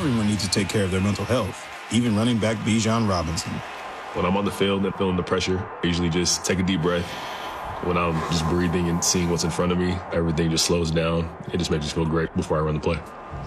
Everyone needs to take care of their mental health, even running back Bijan Robinson. When I'm on the field and feeling the pressure, I usually just take a deep breath. When I'm just breathing and seeing what's in front of me, everything just slows down. It just makes me feel great before I run the play.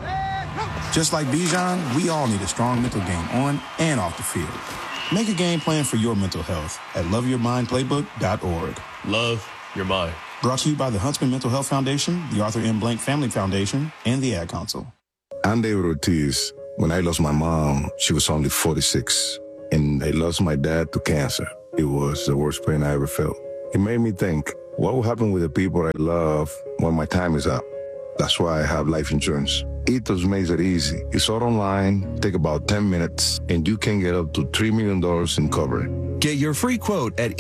Just like Bijan, we all need a strong mental game on and off the field. Make a game plan for your mental health at loveyourmindplaybook.org. Love your mind. Brought to you by the Huntsman Mental Health Foundation, the Arthur M. Blank Family Foundation, and the Ad Council. I'm David Ortiz. When I lost my mom, she was only 46, and I lost my dad to cancer. It was the worst pain I ever felt. It made me think, what will happen with the people I love when my time is up? That's why I have life insurance. Ethos makes it easy. It's all online, take about 10 minutes, and you can get up to $3 million in coverage. Get your free quote at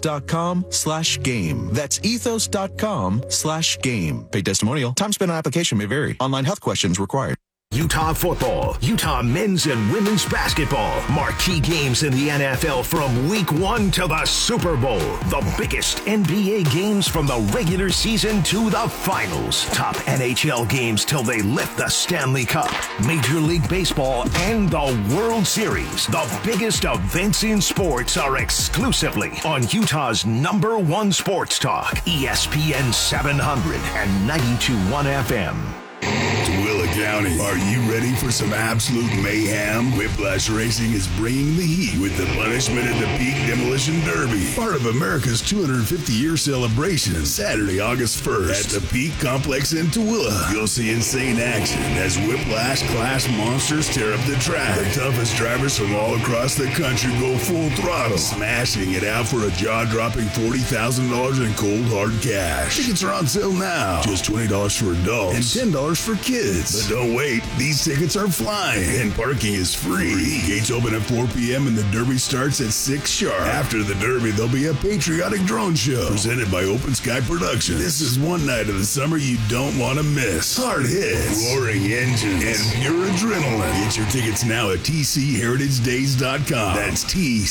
ethos.com/game. That's ethos.com/game. Paid testimonial. Time spent on application may vary. Online health questions required. Utah football, Utah men's and women's basketball. Marquee games in the NFL from week 1 to the Super Bowl. The biggest NBA games from the regular season to the finals. Top NHL games till they lift the Stanley Cup. Major League Baseball and the World Series. The biggest events in sports are exclusively on Utah's #1 sports talk. ESPN 700 and 92.1 FM. Tooele County, are you ready for some absolute mayhem? Whiplash Racing is bringing the heat with the Punishment at the Peak Demolition Derby, part of America's 250-year celebration, Saturday, August 1st at the Peak Complex in Tooele. You'll see insane action as Whiplash class monsters tear up the track. The toughest drivers from all across the country go full throttle, smashing it out for a jaw-dropping $40,000 in cold hard cash. Tickets are on sale now, just $20 for adults and $10 for kids. But don't wait, these tickets are flying and parking is free. Gates open at 4 p.m. and the Derby starts at 6 sharp. After the Derby, there'll be a patriotic drone show presented by Open Sky Productions. This is one night of the summer you don't want to miss. Hard hits, roaring engines, and pure adrenaline. Get your tickets now at tcheritagadedays.com. That's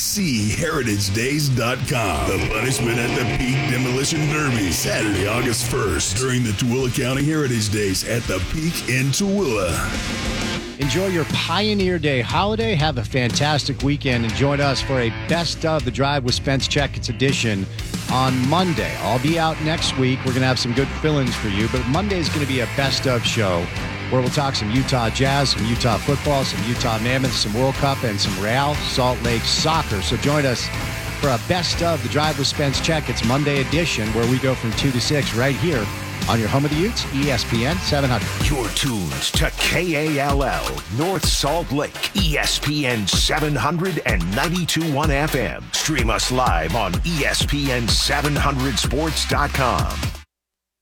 tcheritagadedays.com. The Punishment at the Peak Demolition Derby, Saturday, August 1st, during the Tooele County Heritage Days at the Peak in Tooele. Enjoy your Pioneer Day holiday. Have a fantastic weekend. And join us for a Best of the Drive with Spence Checkets edition on Monday. I'll be out next week. We're going to have some good fill-ins for you. But Monday is going to be a Best of show where we'll talk some Utah Jazz, some Utah football, some Utah Mammoth, some World Cup, and some Real Salt Lake soccer. So join us for a Best of the Drive with Spence Checkets Monday edition where we go from 2 to 6 right here on your home of the Utes, ESPN 700. You're tuned to KALL, North Salt Lake, ESPN 700 and 92.1 FM. Stream us live on ESPN700sports.com.